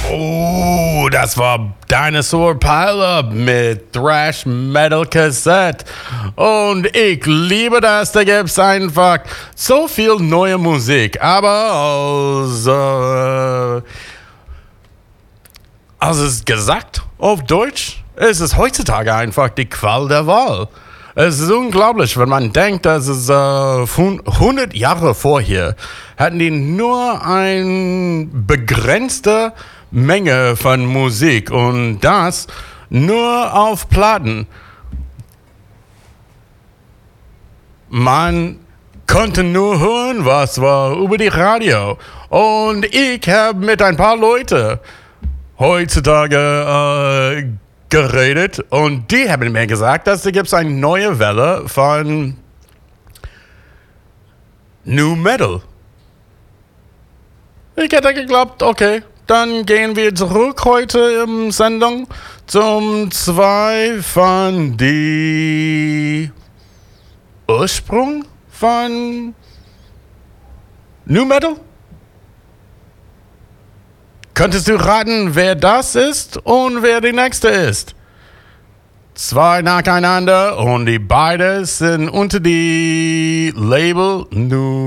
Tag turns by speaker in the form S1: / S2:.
S1: Oh, das war Dinosaur Pileup mit Thrash Metal Cassette. Und ich liebe das, da gibt's einfach so viel neue Musik. Aber als es gesagt auf Deutsch, ist es heutzutage einfach die Qual der Wahl. Es ist unglaublich, wenn man denkt, dass es 100 Jahre vorher hatten die nur eine begrenzte Menge von Musik und das nur auf Platten. Man konnte nur hören, was war über die Radio. Und ich habe mit ein paar Leuten heutzutage geredet und die haben mir gesagt, dass es gibt eine neue Welle von New Metal. Ich hätte geglaubt, okay, dann gehen wir zurück heute im Sendung zum 2 von die Ursprung von New Metal. Könntest du raten, wer das ist und wer die nächste ist? 2 nacheinander und die beiden sind unter die Label New